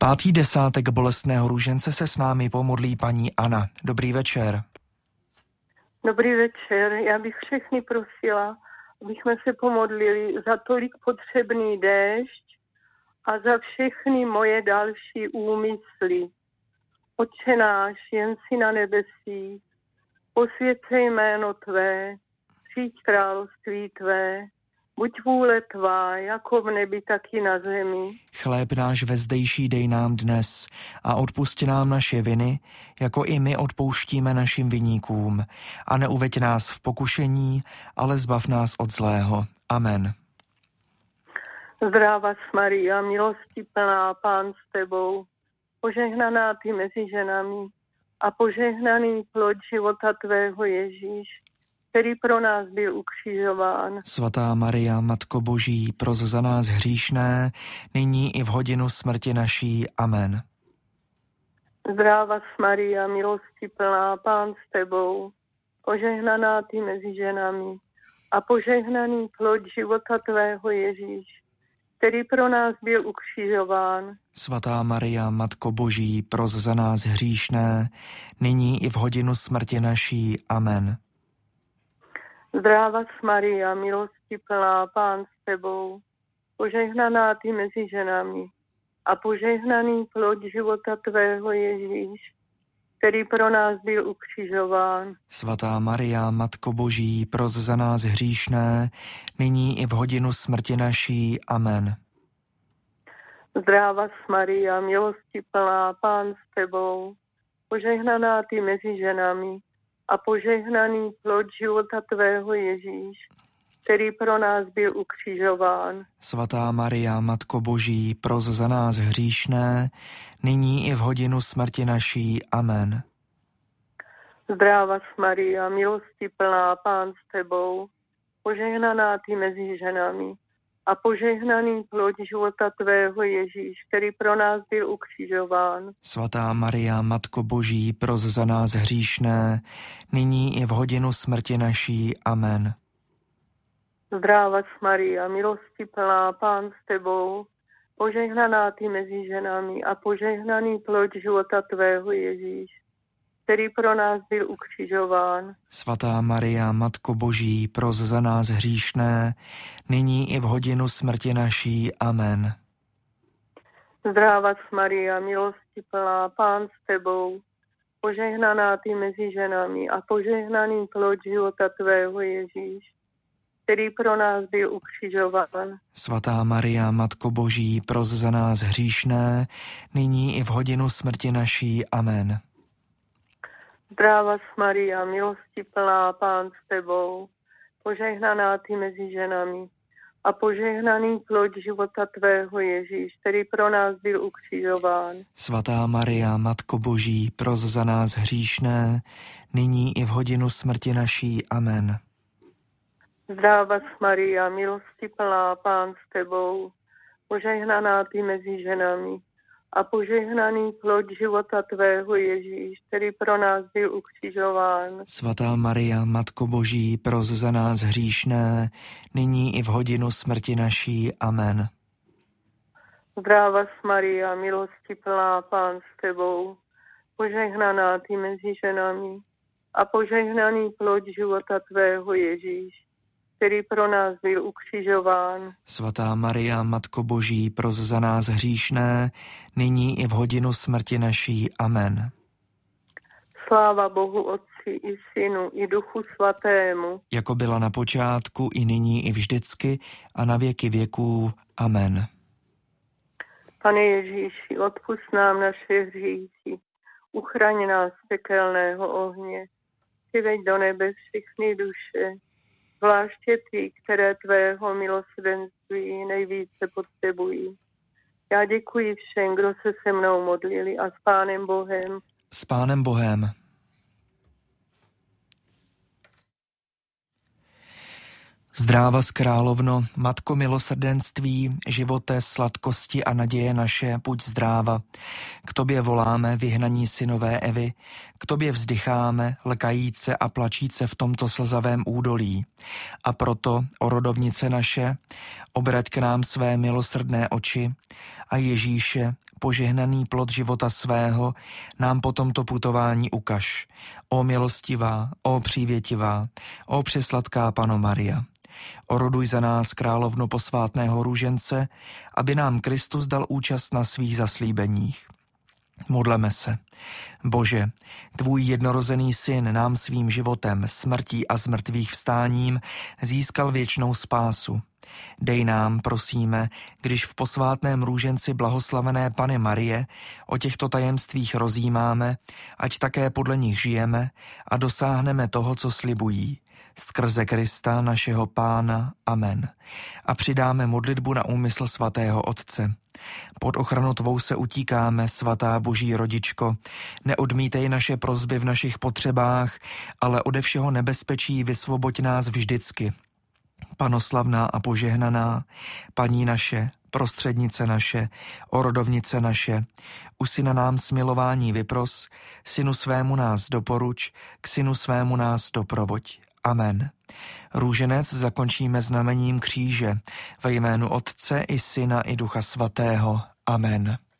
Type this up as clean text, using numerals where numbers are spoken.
Pátý desátek bolestného růžence se s námi pomodlí paní Anna. Dobrý večer. Dobrý večer. Já bych všechny prosila, abychom se pomodlili za tolik potřebný déšť a za všechny moje další úmysly. Otče náš, jen si na nebesích, posvěcej jméno Tvé, přijď království Tvé, buď vůle Tvá, jako v nebi, tak i na zemi. Chléb náš vezdejší dej nám dnes a odpusť nám naše viny, jako i my odpouštíme našim viníkům. A neuveď nás v pokušení, ale zbav nás od zlého. Amen. Zdráva Maria, milosti plná, Pán s Tebou, požehnaná Ty mezi ženami a požehnaný plod života Tvého Ježíš, který pro nás byl ukřižován. Svatá Maria, Matko Boží, pros za nás hříšné, nyní i v hodinu smrti naší. Amen. Zdráva Maria, milosti plná, Pán s Tebou, požehnaná Ty mezi ženami a požehnaný plod života Tvého Ježíš, který pro nás byl ukřižován. Svatá Maria, Matko Boží, pros za nás hříšné, nyní i v hodinu smrti naší. Amen. Zdráva Maria, milosti plná, Pán s Tebou, požehnaná Ty mezi ženami a požehnaný plod života Tvého Ježíš, který pro nás byl ukřižován. Svatá Maria, Matko Boží, pros za nás hříšné, nyní i v hodinu smrti naší. Amen. Zdráva Maria, milosti plná, Pán s Tebou, požehnaná Ty mezi ženami a požehnaný plod života Tvého Ježíš, který pro nás byl ukřižován. Svatá Maria, Matko Boží, pros za nás hříšné, nyní i v hodinu smrti naší. Amen. Zdráva Maria, milosti plná, Pán s Tebou, požehnaná Ty mezi ženami a požehnaný plod života Tvého Ježíš, který pro nás byl ukřižován. Svatá Maria, Matko Boží, pros za nás hříšné, nyní i v hodinu smrti naší. Amen. Zdráva Maria, milosti plná, Pán s Tebou, požehnaná Ty mezi ženami a požehnaný plod života Tvého Ježíš, který pro nás byl ukřižován. Svatá Maria, Matko Boží, pros za nás hříšné, nyní i v hodinu smrti naší. Amen. Zdráva Maria, milosti plná, Pán s Tebou, požehnaná Ty mezi ženami a požehnaný plod života Tvého Ježíš, který pro nás byl ukřižován. Svatá Maria, Matko Boží, pros za nás hříšné, nyní i v hodinu smrti naší. Amen. Zdráva Maria, milosti plná, Pán s Tebou, požehnaná Ty mezi ženami a požehnaný plod života Tvého Ježíš, který pro nás byl ukřižován. Svatá Maria, Matko Boží, pros za nás hříšné, nyní i v hodinu smrti naší. Amen. Zdráva Maria, milosti plná, Pán s Tebou, požehnaná Ty mezi ženami a požehnaný plod života Tvého Ježíš, který pro nás byl ukřižován. Svatá Maria, Matko Boží, pros za nás hříšné, nyní i v hodinu smrti naší. Amen. Zdráva Maria, milosti plná, Pán s Tebou, požehnaná Ty mezi ženami a požehnaný plod života Tvého Ježíš, který pro nás byl ukřižován. Svatá Maria, Matko Boží, pros za nás hříšné, nyní i v hodinu smrti naší. Amen. Sláva Bohu Otci i Synu i Duchu Svatému. Jako byla na počátku, i nyní, i vždycky, a na věky věků. Amen. Pane Ježíši, odpusť nám naše hříchy, uchraň nás z pekelného ohně, přiveď do nebe všechny duše, zvláště ty, které Tvého milosrdenství nejvíce potřebují. Já děkuji všem, kdo se se mnou modlili, a s Pánem Bohem. S Pánem Bohem. Zdráva z královno, Matko milosrdenství, živote, sladkosti a naděje naše, buď zdráva. K Tobě voláme, vyhnaní synové Evy, k Tobě vzdycháme, lkajíce a plačíce v tomto slzavém údolí. A proto, o rodovnice naše, obrať k nám své milosrdné oči a Ježíše, požehnaný plod života svého nám po tomto putování ukaž. Ó milostivá, ó přívětivá, ó přesladká Panno Maria. Oroduj za nás, královno posvátného růžence, aby nám Kristus dal účast na svých zaslíbeních. Modleme se. Bože, tvůj jednorozený syn nám svým životem, smrtí a zmrtvých vstáním získal věčnou spásu. Dej nám, prosíme, když v posvátném růženci blahoslavené Panny Marie o těchto tajemstvích rozjímáme, ať také podle nich žijeme a dosáhneme toho, co slibují. Skrze Krista, našeho Pána. Amen. A přidáme modlitbu na úmysl svatého Otce. Pod ochranu tvou se utíkáme, svatá Boží rodičko. Neodmítej naše prosby v našich potřebách, ale ode všeho nebezpečí vysvoboď nás vždycky. Panoslavná a požehnaná, Paní naše, prostřednice naše, orodovnice naše, u syna nám smilování vypros, synu svému nás doporuč, k synu svému nás doprovoď. Amen. Růženec zakončíme znamením kříže ve jménu Otce i Syna i Ducha Svatého. Amen.